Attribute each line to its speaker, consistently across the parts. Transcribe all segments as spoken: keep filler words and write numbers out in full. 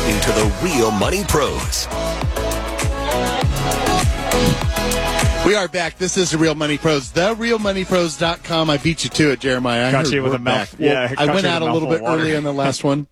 Speaker 1: listening to The Real Money Pros.
Speaker 2: We are back. This is The Real Money Pros. The real money pros dot com. I beat you to it, Jeremiah. I
Speaker 3: Got
Speaker 2: heard
Speaker 3: you with
Speaker 2: we're
Speaker 3: a mouth.
Speaker 2: back.
Speaker 3: Yeah,
Speaker 2: well, I went out a little bit early in the last one.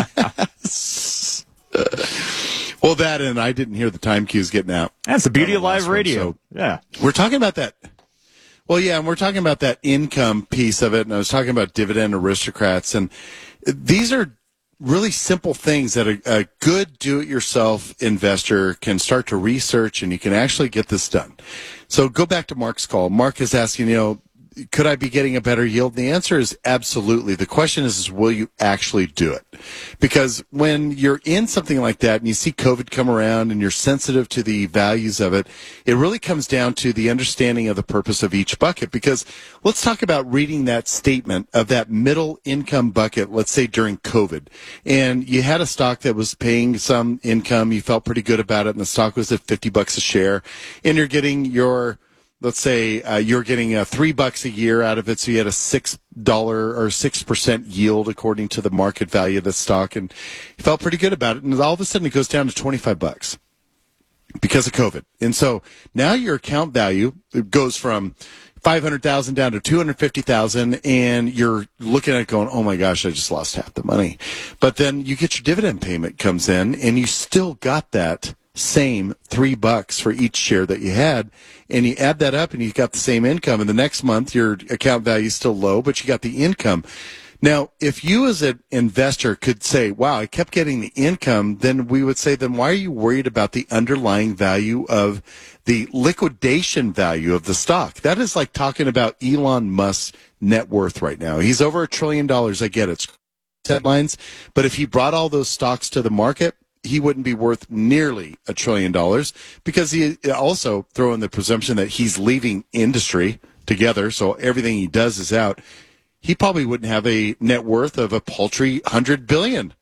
Speaker 2: Well, that and I didn't hear the time cues getting out.
Speaker 3: That's the beauty of live
Speaker 2: one,
Speaker 3: radio.
Speaker 2: so
Speaker 3: Yeah.
Speaker 2: We're talking about that. Well, yeah, and we're talking about that income piece of it, and I was talking about dividend aristocrats, and these are really simple things that a, a good do-it-yourself investor can start to research, and you can actually get this done. So go back to Mark's call. Mark is asking, you know, could I be getting a better yield? The answer is absolutely. The question is, is will you actually do it? Because when you're in something like that and you see COVID come around and you're sensitive to the values of it, it really comes down to the understanding of the purpose of each bucket. Because let's talk about reading that statement of that middle income bucket, let's say during COVID, and you had a stock that was paying some income, you felt pretty good about it, and the stock was at fifty bucks a share, and you're getting your Let's say uh, you're getting uh, three bucks a year out of it, so you had a six dollar or six percent yield according to the market value of the stock, and you felt pretty good about it. And all of a sudden, it goes down to twenty five bucks because of COVID. And so now your account value goes from five hundred thousand down to two hundred fifty thousand, and you're looking at it going, "Oh my gosh, I just lost half the money." But then you get your dividend payment comes in, and you still got that same three bucks for each share that you had, and you add that up and you got the same income, and the next month your account value is still low, but you got the income. Now, if you as an investor could say, wow, I kept getting the income, then we would say, then why are you worried about the underlying value of the liquidation value of the stock? That is like talking about Elon Musk's net worth right now. He's over a trillion dollars. I get it. It's headlines, but if he brought all those stocks to the market, he wouldn't be worth nearly a trillion dollars, because he also throw in the presumption that he's leaving industry together, so everything he does is out. He probably wouldn't have a net worth of a paltry hundred billion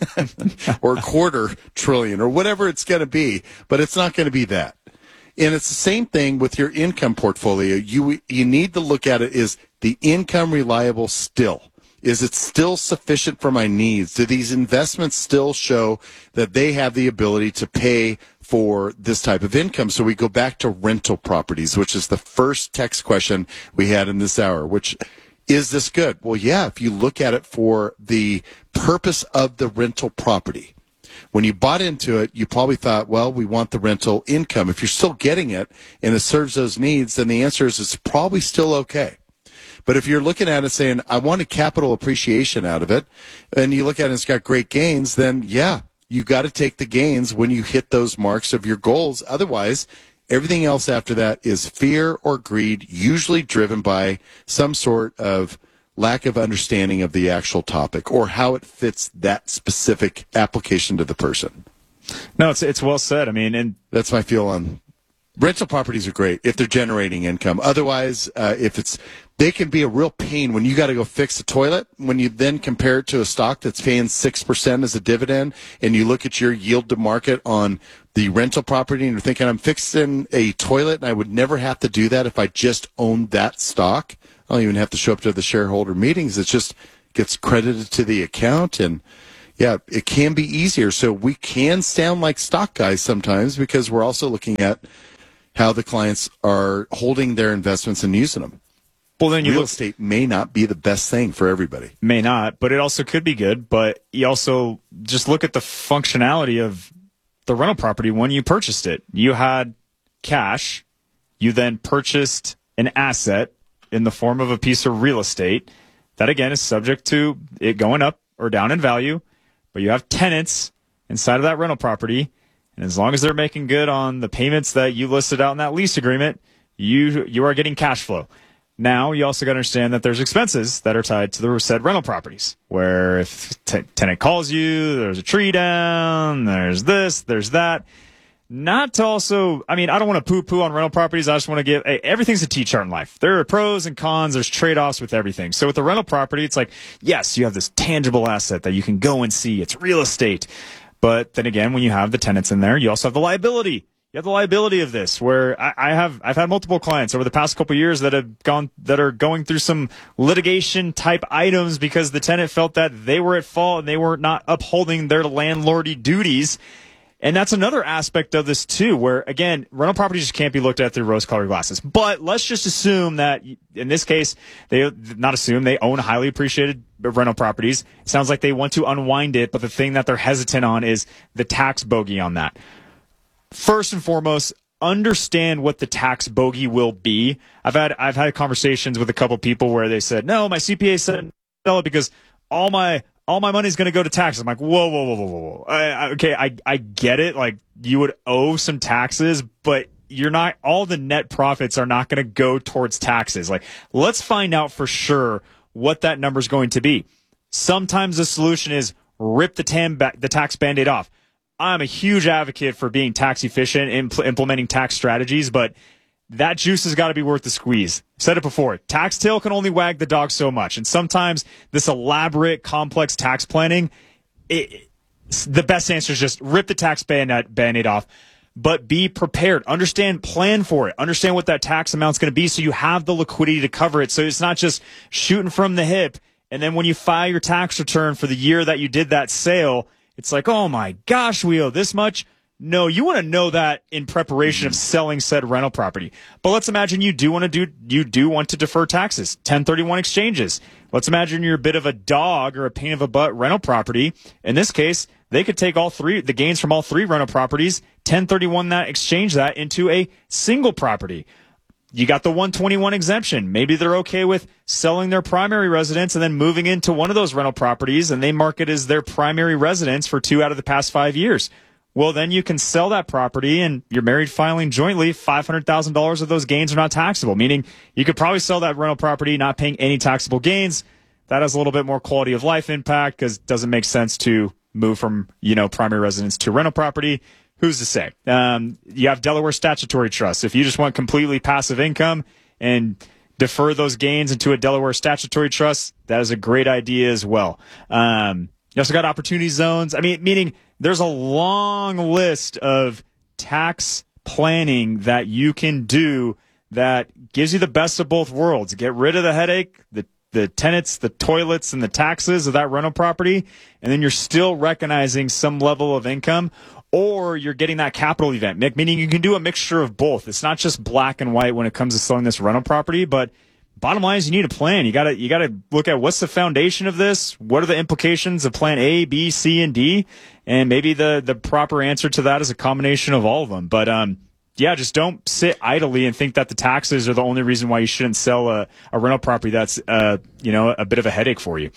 Speaker 2: or a quarter trillion or whatever it's going to be, but it's not going to be that. And it's the same thing with your income portfolio. You you need to look at it, is the income reliable still? Is it still sufficient for my needs? Do these investments still show that they have the ability to pay for this type of income? So we go back to rental properties, which is the first text question we had in this hour, which is this good? Well, yeah, if you look at it for the purpose of the rental property. When you bought into it, you probably thought, well, we want the rental income. If you're still getting it and it serves those needs, then the answer is it's probably still okay. But if you're looking at it saying, I want a capital appreciation out of it, and you look at it and it's got great gains, then yeah, you got to take the gains when you hit those marks of your goals. Otherwise, everything else after that is fear or greed, usually driven by some sort of lack of understanding of the actual topic or how it fits that specific application to the person.
Speaker 3: No, it's it's well said. I mean, and
Speaker 2: that's my feel on rental properties are great if they're generating income. Otherwise, uh, if it's they can be a real pain when you got to go fix a toilet. When you then compare it to a stock that's paying six percent as a dividend, and you look at your yield to market on the rental property, and you're thinking, I'm fixing a toilet, and I would never have to do that if I just owned that stock. I don't even have to show up to the shareholder meetings. It just gets credited to the account, and yeah, it can be easier. So we can sound like stock guys sometimes because we're also looking at how the clients are holding their investments and using them.
Speaker 3: Well, then you
Speaker 2: Real
Speaker 3: look,
Speaker 2: estate may not be the best thing for everybody.
Speaker 3: May not, but it also could be good. But you also just look at the functionality of the rental property when you purchased it. You had cash. You then purchased an asset in the form of a piece of real estate that, again, is subject to it going up or down in value. But you have tenants inside of that rental property. And as long as they're making good on the payments that you listed out in that lease agreement, you you are getting cash flow. Now, you also got to understand that there's expenses that are tied to the said rental properties, where if t- tenant calls you, there's a tree down, there's this, there's that. Not to also, I mean, I don't want to poo-poo on rental properties. I just want to give, hey, everything's a T-chart in life. There are pros and cons. There's trade-offs with everything. So with the rental property, it's like, yes, you have this tangible asset that you can go and see. It's real estate. But then again, when you have the tenants in there, you also have the liability. You have the liability of this, where I, I have I've had multiple clients over the past couple of years that have gone that are going through some litigation type items because the tenant felt that they were at fault and they were not upholding their landlordy duties. And that's another aspect of this too, where again, rental properties just can't be looked at through rose-colored glasses. But let's just assume that in this case, they not assume they own highly appreciated rental properties. It sounds like they want to unwind it, but the thing that they're hesitant on is the tax bogey on that. First and foremost, understand what the tax bogey will be. I've had I've had conversations with a couple people where they said, "No, my C P A said sell it because all my all my money's going to go to taxes." I'm like, "Whoa, whoa, whoa, whoa, whoa, whoa. I, I, okay, I I get it. Like you would owe some taxes, but you're not. All the net profits are not going to go towards taxes. Like, let's find out for sure what that number is going to be. Sometimes the solution is rip the tam ba- the tax Band-Aid off. I'm a huge advocate for being tax efficient, impl- implementing tax strategies, but that juice has got to be worth the squeeze. Said it before, tax tail can only wag the dog so much. And sometimes this elaborate, complex tax planning, it, the best answer is just rip the tax Band-Aid off, but be prepared. Understand, plan for it. Understand what that tax amount's going to be so you have the liquidity to cover it. So it's not just shooting from the hip. And then when you file your tax return for the year that you did that sale, it's like, oh my gosh, we owe this much. No, you want to know that in preparation of selling said rental property. But let's imagine you do want to do, you do want to defer taxes, ten thirty-one exchanges. Let's imagine you're a bit of a dog or a pain of a butt rental property. In this case, they could take all three, the gains from all three rental properties, ten thirty-one that, exchange that into a single property. You got the one twenty-one exemption. Maybe they're okay with selling their primary residence and then moving into one of those rental properties, and they mark it as their primary residence for two out of the past five years. Well, then you can sell that property, and you're married filing jointly. five hundred thousand dollars of those gains are not taxable, meaning you could probably sell that rental property not paying any taxable gains. That has a little bit more quality of life impact because it doesn't make sense to move from, you know, primary residence to rental property. Who's to say? Um, you have Delaware statutory trusts. If you just want completely passive income and defer those gains into a Delaware statutory trust, that is a great idea as well. Um, you also got opportunity zones. I mean, meaning there's a long list of tax planning that you can do that gives you the best of both worlds. Get rid of the headache, the the tenants, the toilets, and the taxes of that rental property, and then you're still recognizing some level of income. Or you're getting that capital event, meaning you can do a mixture of both. It's not just black and white when it comes to selling this rental property, but bottom line is you need a plan. You gotta, you gotta look at what's the foundation of this? What are the implications of plan A, B, C, and D? And maybe the, the proper answer to that is a combination of all of them. But, um, yeah, just don't sit idly and think that the taxes are the only reason why you shouldn't sell a, a rental property that's, uh, you know, a bit of a headache for you.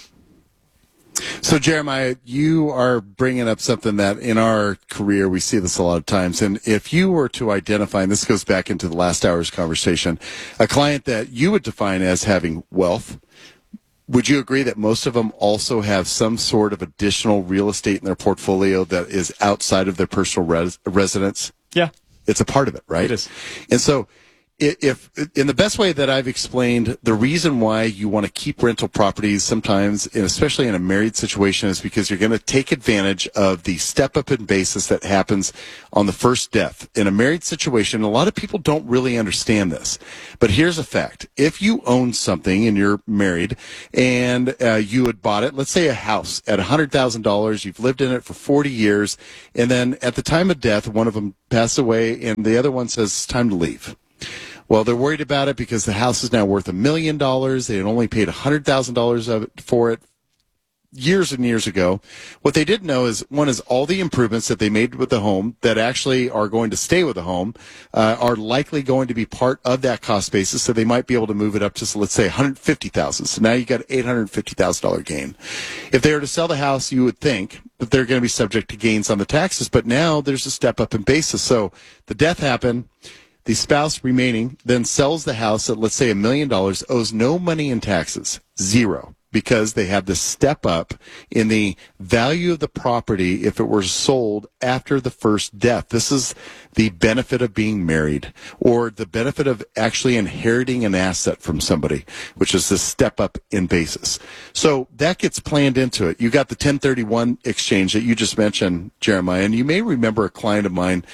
Speaker 2: So, Jeremiah, you are bringing up something that in our career we see this a lot of times. And if you were to identify, and this goes back into the last hour's conversation, a client that you would define as having wealth, would you agree that most of them also have some sort of additional real estate in their portfolio that is outside of their personal res- residence?
Speaker 3: Yeah.
Speaker 2: It's a part of it, right?
Speaker 3: It is.
Speaker 2: And so, if in the best way that I've explained, the reason why you want to keep rental properties sometimes, and especially in a married situation, is because you're going to take advantage of the step up in basis that happens on the first death. In a married situation, a lot of people don't really understand this. But here's a fact. If you own something and you're married and uh, you had bought it, let's say a house at one hundred thousand dollars, you've lived in it for forty years, and then at the time of death, one of them passed away and the other one says it's time to leave. Well, they're worried about it because the house is now worth a million dollars. They had only paid one hundred thousand dollars of it for it years and years ago. What they didn't know is, one is all the improvements that they made with the home that actually are going to stay with the home uh, are likely going to be part of that cost basis, so they might be able to move it up to, so let's say, one hundred fifty thousand dollars. So now you got an eight hundred fifty thousand dollars gain. If they were to sell the house, you would think that they're going to be subject to gains on the taxes, but now there's a step up in basis. So the death happened. The spouse remaining then sells the house at, let's say, a million dollars, owes no money in taxes, zero, because they have the step up in the value of the property if it were sold after the first death. This is the benefit of being married, or the benefit of actually inheriting an asset from somebody, which is the step up in basis. So that gets planned into it. You got the ten thirty-one exchange that you just mentioned, Jeremiah, and you may remember a client of mine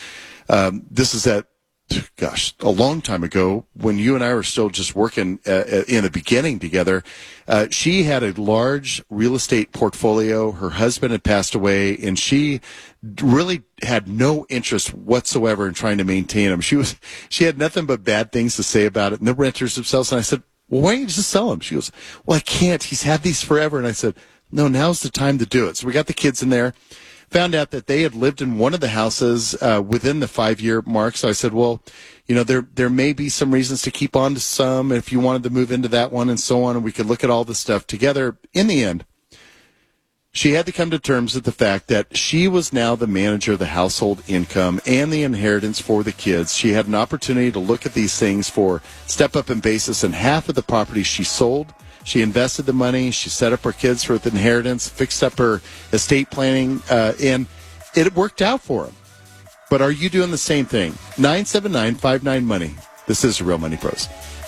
Speaker 2: Um, this is at, gosh, a long time ago when you and I were still just working uh, in the beginning together. Uh, she had a large real estate portfolio. Her husband had passed away, and she really had no interest whatsoever in trying to maintain them. She was, she had nothing but bad things to say about it, and the renters themselves. And I said, well, why don't you just sell them? She goes, well, I can't. He's had these forever. And I said, no, now's the time to do it. So we got the kids in there. Found out that they had lived in one of the houses uh, within the five-year mark. So I said, well, you know, there there may be some reasons to keep on to some if you wanted to move into that one and so on, and we could look at all this stuff together. In the end, she had to come to terms with the fact that she was now the manager of the household income and the inheritance for the kids. She had an opportunity to look at these things for step-up in basis, and half of the property she sold. She invested the money. She set up her kids for the inheritance, fixed up her estate planning, uh, and it worked out for them. But are you doing the same thing? nine seven nine five nine money. This is Real Money Pros.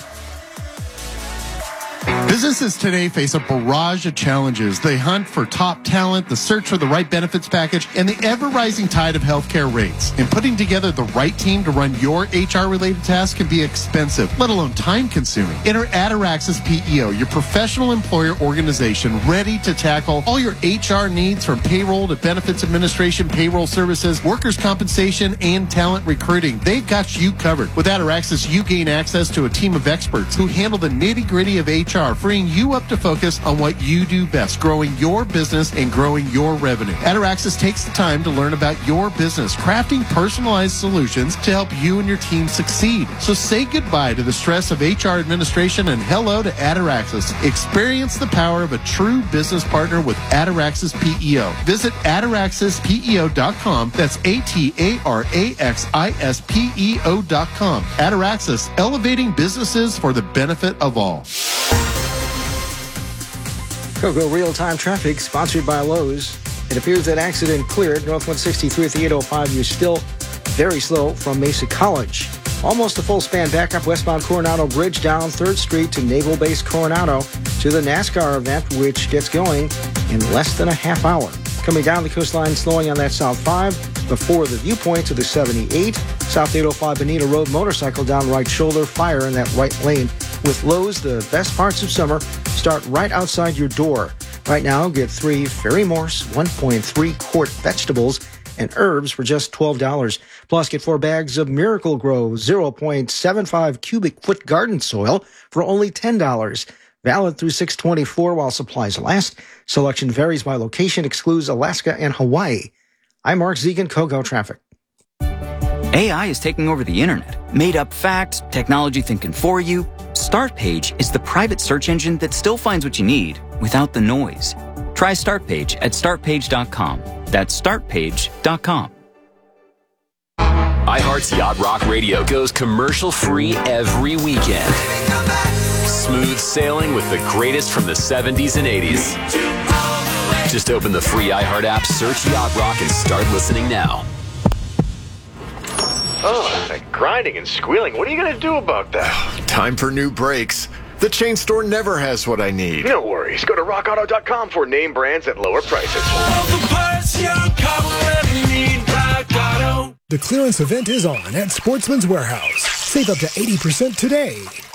Speaker 2: Businesses today face a barrage of challenges. They hunt for top talent, the search for the right benefits package, and the ever-rising tide of healthcare rates. And putting together the right team to run your H R-related tasks can be expensive, let alone time-consuming. Enter Ataraxis P E O, your professional employer organization ready to tackle all your H R needs from payroll to benefits administration, payroll services, workers' compensation, and talent recruiting. They've got you covered. With Ataraxis, you gain access to a team of experts who handle the nitty-gritty of H R, freeing you up to focus on what you do best, growing your business and growing your revenue. Ataraxis takes the time to learn about your business, crafting personalized solutions to help you and your team succeed. So say goodbye to the stress of H R administration and hello to Ataraxis. Experience the power of a true business partner with Ataraxis P E O. Visit ataraxis P E O dot com. That's A T A R A X I S P E O dot com. Ataraxis, elevating businesses for the benefit of all.
Speaker 4: Coco real-time traffic sponsored by Lowe's. It appears that accident cleared. North one sixty-three at the eight oh five. You're still very slow from Mesa College. Almost a full span backup westbound Coronado Bridge down third Street to Naval Base Coronado to the NASCAR event, which gets going in less than a half hour. Coming down the coastline, slowing on that South five before the viewpoint to the seventy-eight. South eight oh five Bonita Road, motorcycle down right shoulder, fire in that right lane. With Lowe's, the best parts of summer start right outside your door. Right now, get three Fairy Morse one point three quart vegetables and herbs for just twelve dollars. Plus, get four bags of Miracle Grow zero point seven five cubic foot garden soil for only ten dollars. Valid through six twenty-four while supplies last. Selection varies by location, excludes Alaska and Hawaii. I'm Mark Zegan, Coco Traffic.
Speaker 5: A I is taking over the internet. Made up facts, technology thinking for you. Startpage is the private search engine that still finds what you need without the noise. Try Startpage at start page dot com. That's start page dot com.
Speaker 1: iHeart's Yacht Rock Radio goes commercial-free every weekend. Smooth sailing with the greatest from the seventies and eighties. Just open the free iHeart app, search Yacht Rock, and start listening now.
Speaker 6: Oh, that grinding and squealing. What are you going to do about that?
Speaker 7: Time for new brakes. The chain store never has what I need.
Speaker 6: No worries. Go to rock auto dot com for name brands at lower prices.
Speaker 8: All the parts your car will ever need, Rock Auto.
Speaker 9: The clearance event is on at Sportsman's Warehouse. Save up to eighty percent today.